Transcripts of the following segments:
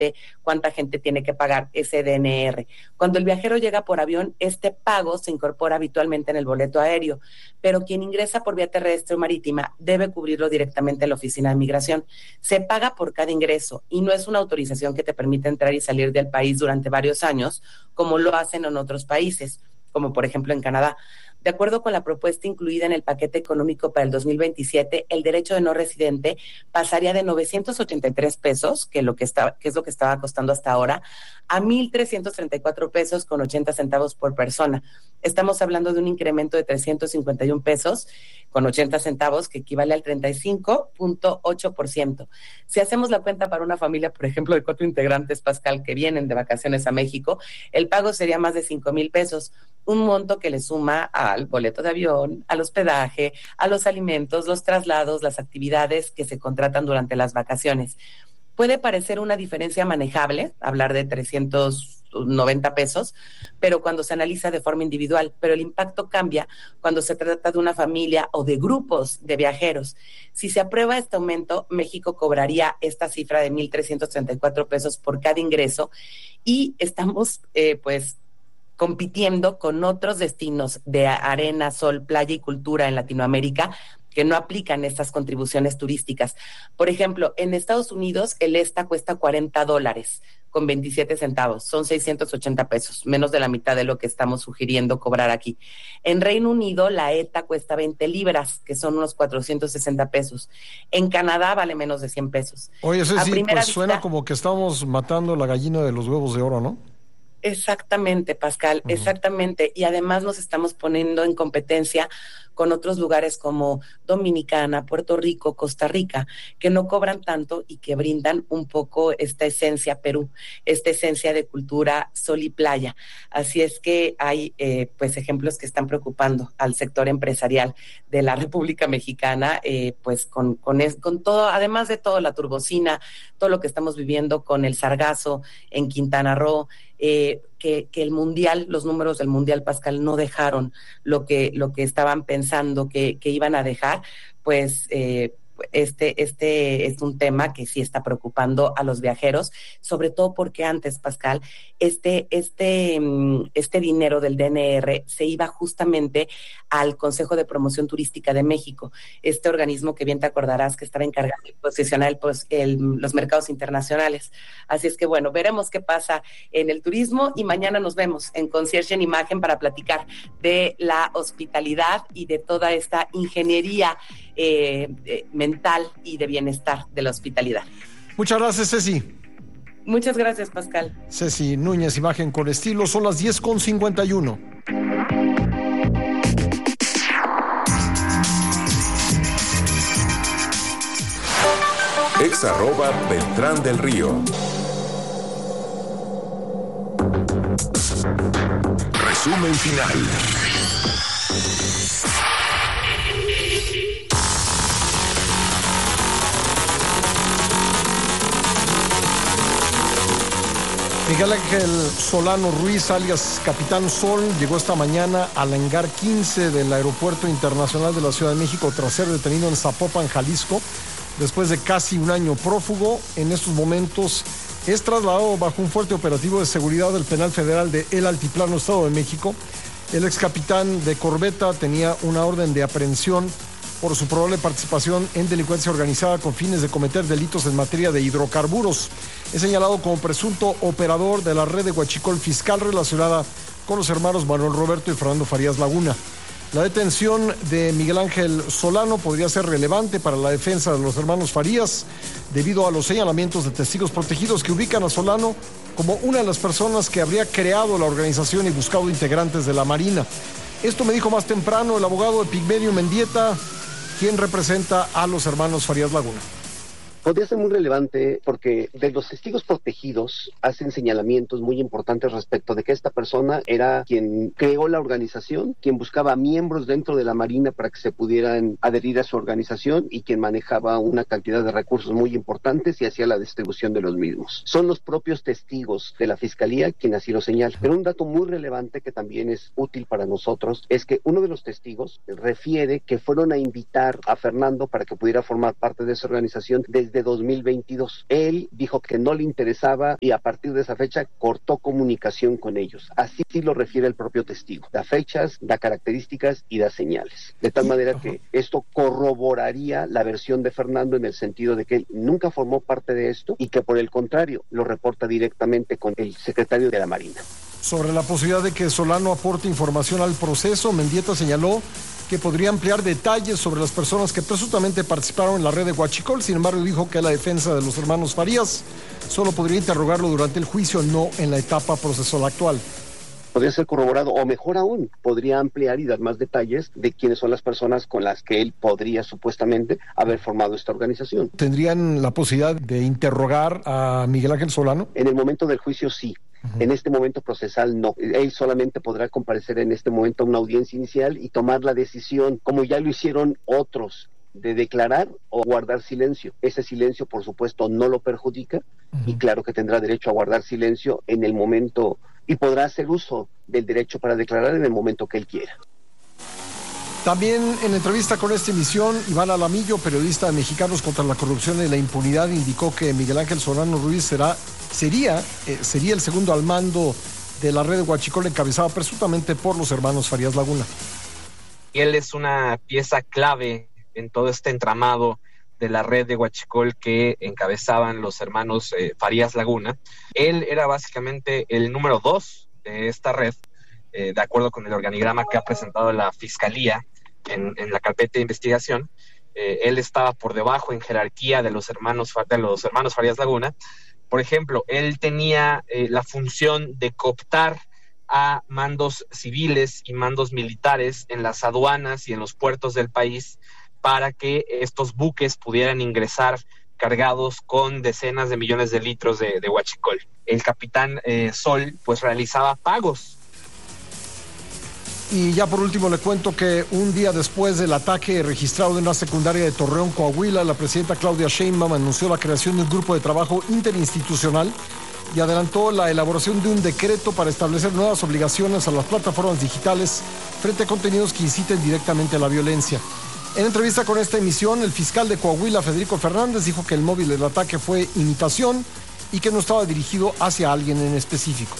cuánta gente tiene que pagar ese DNR. Cuando el viajero llega por avión, este pago se incorpora habitualmente en el boleto aéreo, pero quien ingresa por vía terrestre o marítima debe cubrirlo directamente en la oficina de migración. Se paga por cada ingreso y no es una autorización que te permite entrar y salir del país durante varios años, como lo hacen en otros países, como por ejemplo en Canadá. De acuerdo con la propuesta incluida en el paquete económico para el 2027, el derecho de no residente pasaría de 983 pesos, que es lo que estaba costando hasta ahora, a 1,334 pesos con 80 centavos por persona. Estamos hablando de un incremento de 351 pesos con 80 centavos, que equivale al 35.8%. Si hacemos la cuenta para una familia, por ejemplo, de 4 integrantes, Pascal, que vienen de vacaciones a México, el pago sería más de 5,000 pesos, un monto que le suma al boleto de avión, al hospedaje, a los alimentos, los traslados, las actividades que se contratan durante las vacaciones. Puede parecer una diferencia manejable, hablar de 390 pesos, pero cuando se analiza de forma individual, pero el impacto cambia cuando se trata de una familia o de grupos de viajeros. Si se aprueba este aumento, México cobraría esta cifra de 1,334 pesos por cada ingreso y estamos, compitiendo con otros destinos de arena, sol, playa y cultura en Latinoamérica que no aplican estas contribuciones turísticas. Por ejemplo, en Estados Unidos el ESTA cuesta $40 con 27 centavos, son 680 pesos, menos de la mitad de lo que estamos sugiriendo cobrar aquí. En Reino Unido la ETA cuesta 20 libras, que son unos 460 pesos. En Canadá vale menos de 100 pesos. Oye, eso sí, pues suena como que estamos matando la gallina de los huevos de oro, ¿no? Exactamente, Pascal, exactamente. Y además nos estamos poniendo en competencia con otros lugares como Dominicana, Puerto Rico, Costa Rica, que no cobran tanto y que brindan un poco esta esencia Perú, esta esencia de cultura, sol y playa. Así es que hay ejemplos que están preocupando al sector empresarial de la República Mexicana, con todo, además de todo, la turbocina, todo lo que estamos viviendo con el sargazo en Quintana Roo, que el mundial, los números del mundial, Pascal, no dejaron lo que estaban pensando que iban a dejar, pues este es un tema que sí está preocupando a los viajeros, sobre todo porque antes, Pascal, este dinero del DNR se iba justamente al Consejo de Promoción Turística de México, este organismo que bien te acordarás que estaba encargado de posicionar los mercados internacionales. Así es que bueno, veremos qué pasa en el turismo y mañana nos vemos en Concierge en Imagen para platicar de la hospitalidad y de toda esta ingeniería mental y de bienestar de la hospitalidad. Muchas gracias, Ceci. Muchas gracias, Pascal. Ceci Núñez, Imagen con Estilo, son las 10:51. @Beltrán del Río. Resumen final. Miguel Ángel Solano Ruiz, alias Capitán Sol, llegó esta mañana al hangar 15 del Aeropuerto Internacional de la Ciudad de México tras ser detenido en Zapopan, Jalisco, después de casi un año prófugo. En estos momentos es trasladado bajo un fuerte operativo de seguridad del Penal Federal de El Altiplano, Estado de México. El ex capitán de corbeta tenía una orden de aprehensión por su probable participación en delincuencia organizada con fines de cometer delitos en materia de hidrocarburos. Es señalado como presunto operador de la red de huachicol fiscal relacionada con los hermanos Manuel Roberto y Fernando Farías Laguna. La detención de Miguel Ángel Solano podría ser relevante para la defensa de los hermanos Farías debido a los señalamientos de testigos protegidos que ubican a Solano como una de las personas que habría creado la organización y buscado integrantes de la Marina. Esto me dijo más temprano el abogado Epigmenio Mendieta, quien representa a los hermanos Farías Laguna. Podría ser muy relevante porque de los testigos protegidos hacen señalamientos muy importantes respecto de que esta persona era quien creó la organización, quien buscaba miembros dentro de la Marina para que se pudieran adherir a su organización y quien manejaba una cantidad de recursos muy importantes y hacía la distribución de los mismos. Son los propios testigos de la Fiscalía quien así lo señala. Pero un dato muy relevante que también es útil para nosotros es que uno de los testigos refiere que fueron a invitar a Fernando para que pudiera formar parte de esa organización desde desde 2022. Él dijo que no le interesaba y a partir de esa fecha cortó comunicación con ellos. Así sí lo refiere el propio testigo. Da fechas, da características y da señales. De tal manera que esto corroboraría la versión de Fernando en el sentido de que él nunca formó parte de esto y que por el contrario lo reporta directamente con el secretario de la Marina. Sobre la posibilidad de que Solano aporte información al proceso, Mendieta señaló que podría ampliar detalles sobre las personas que presuntamente participaron en la red de Huachicol. Sin embargo, dijo que la defensa de los hermanos Farías solo podría interrogarlo durante el juicio, no en la etapa procesal actual. Podría ser corroborado, o mejor aún, podría ampliar y dar más detalles de quiénes son las personas con las que él podría supuestamente haber formado esta organización. ¿Tendrían la posibilidad de interrogar a Miguel Ángel Solano? En el momento del juicio sí. En este momento procesal no. Él solamente podrá comparecer en este momento a una audiencia inicial y tomar la decisión, como ya lo hicieron otros, de declarar o guardar silencio. Ese silencio, por supuesto, no lo perjudica y claro que tendrá derecho a guardar silencio en el momento y podrá hacer uso del derecho para declarar en el momento que él quiera. También en entrevista con esta emisión, Iván Alamillo, periodista de Mexicanos contra la Corrupción y la Impunidad, indicó que Miguel Ángel Solano Ruiz sería el segundo al mando de la red de Huachicol encabezada presuntamente por los hermanos Farías Laguna. Él es una pieza clave en todo este entramado de la red de Huachicol que encabezaban los hermanos Farías Laguna. Él era básicamente el número 2 de esta red, de acuerdo con el organigrama que ha presentado la Fiscalía en la carpeta de investigación. Él estaba por debajo en jerarquía de los hermanos Farías Laguna. Por ejemplo, él tenía la función de cooptar a mandos civiles y mandos militares en las aduanas y en los puertos del país para que estos buques pudieran ingresar cargados con decenas de millones de litros de huachicol. El capitán Sol pues realizaba pagos. Y ya por último le cuento que un día después del ataque registrado en una secundaria de Torreón, Coahuila, la presidenta Claudia Sheinbaum anunció la creación de un grupo de trabajo interinstitucional y adelantó la elaboración de un decreto para establecer nuevas obligaciones a las plataformas digitales frente a contenidos que inciten directamente a la violencia. En entrevista con esta emisión, el fiscal de Coahuila, Federico Fernández, dijo que el móvil del ataque fue imitación y que no estaba dirigido hacia alguien en específico.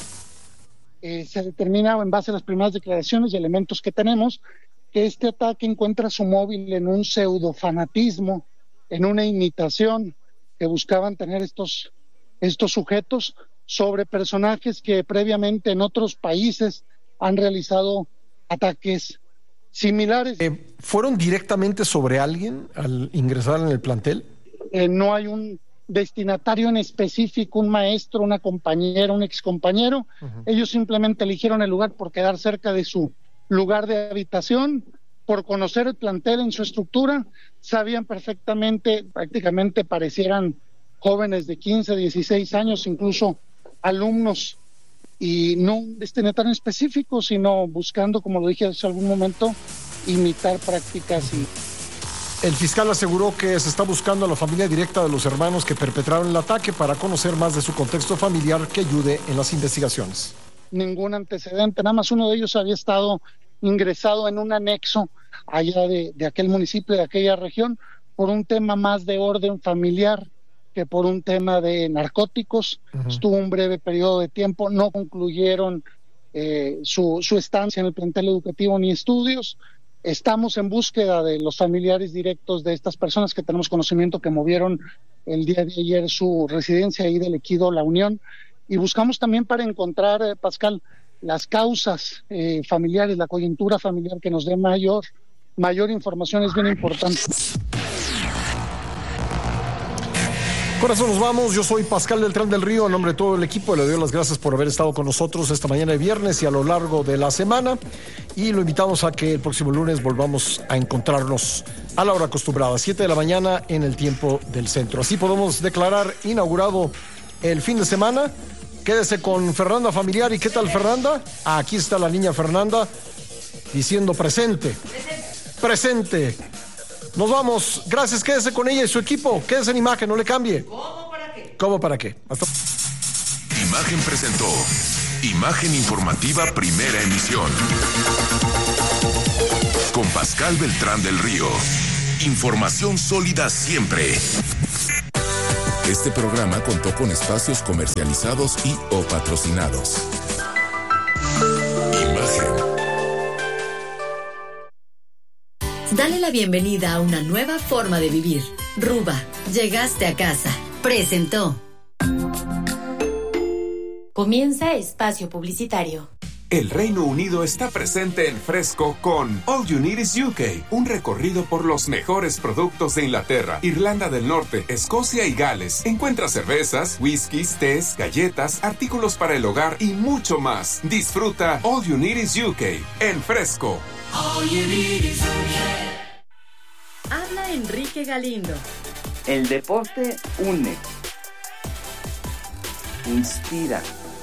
Se determina en base a las primeras declaraciones y elementos que tenemos que este ataque encuentra su móvil en un pseudofanatismo, en una imitación que buscaban tener estos sujetos sobre personajes que previamente en otros países han realizado ataques similares. ¿Fueron directamente sobre alguien al ingresar en el plantel? No hay un destinatario en específico, un maestro, una compañera, un excompañero. Ellos simplemente eligieron el lugar por quedar cerca de su lugar de habitación, por conocer el plantel en su estructura, sabían perfectamente, prácticamente parecieran jóvenes de 15, 16 años, incluso alumnos, y no un destinatario en específico, sino buscando, como lo dije hace algún momento, imitar prácticas y... El fiscal aseguró que se está buscando a la familia directa de los hermanos que perpetraron el ataque para conocer más de su contexto familiar que ayude en las investigaciones. Ningún antecedente, nada más uno de ellos había estado ingresado en un anexo allá de aquel municipio, de aquella región, por un tema más de orden familiar que por un tema de narcóticos. Estuvo un breve periodo de tiempo, no concluyeron su estancia en el plantel educativo ni estudios. Estamos en búsqueda de los familiares directos de estas personas que tenemos conocimiento que movieron el día de ayer su residencia ahí del Ejido La Unión, y buscamos también para encontrar, Pascal, las causas familiares, la coyuntura familiar que nos dé mayor información. Es bien importante. Con eso nos vamos. Yo soy Pascal Beltrán del Río. En nombre de todo el equipo le doy las gracias por haber estado con nosotros esta mañana de viernes y a lo largo de la semana. Y lo invitamos a que el próximo lunes volvamos a encontrarnos a la hora acostumbrada, 7 de la mañana en el tiempo del centro. Así podemos declarar inaugurado el fin de semana. Quédese con Fernanda Familiar. ¿Y qué tal, Fernanda? Aquí está la niña Fernanda diciendo presente. Presente. Nos vamos. Gracias. Quédese con ella y su equipo. Quédese en Imagen. No le cambie. ¿Cómo para qué? ¿Cómo para qué? Hasta... Imagen presentó Imagen Informativa Primera Emisión. Con Pascal Beltrán del Río. Información sólida siempre. Este programa contó con espacios comercializados y o patrocinados. Imagen. Dale la bienvenida a una nueva forma de vivir. Ruba, llegaste a casa. Presentó. Comienza espacio publicitario. El Reino Unido está presente en Fresco con All You Need Is UK, un recorrido por los mejores productos de Inglaterra, Irlanda del Norte, Escocia y Gales. Encuentra cervezas, whiskies, tés, galletas, artículos para el hogar y mucho más. Disfruta All You Need Is UK en Fresco. All You Need Is UK. Habla Enrique Galindo. El deporte une, inspira,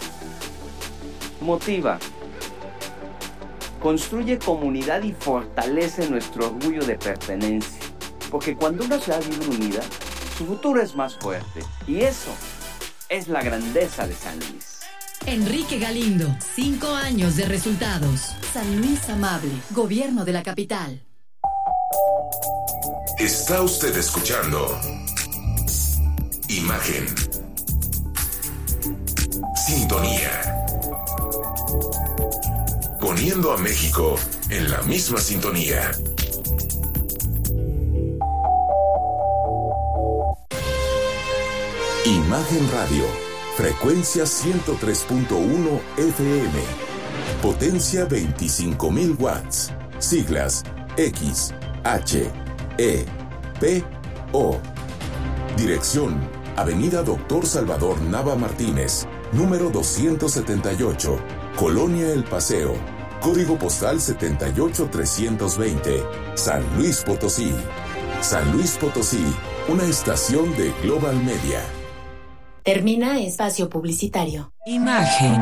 motiva, construye comunidad y fortalece nuestro orgullo de pertenencia. Porque cuando una ciudad vive unida, su futuro es más fuerte. Y eso es la grandeza de San Luis. Enrique Galindo, 5 años de resultados. San Luis Amable, Gobierno de la Capital. Está usted escuchando Imagen. Sintonía. Poniendo a México en la misma sintonía. Imagen Radio. Frecuencia 103.1 FM. Potencia 25.000 watts. Siglas X, H, E, P, O. Dirección: Avenida Dr. Salvador Nava Martínez, número 278, Colonia El Paseo, código postal 78320, San Luis Potosí. San Luis Potosí, una estación de Global Media. Termina espacio publicitario. Imagen.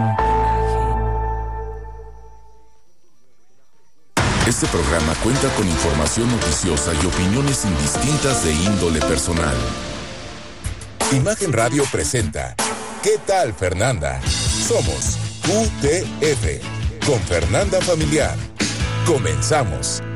Este programa cuenta con información noticiosa y opiniones indistintas de índole personal. Imagen Radio presenta ¿Qué tal, Fernanda? Somos QTF con Fernanda Familiar. Comenzamos.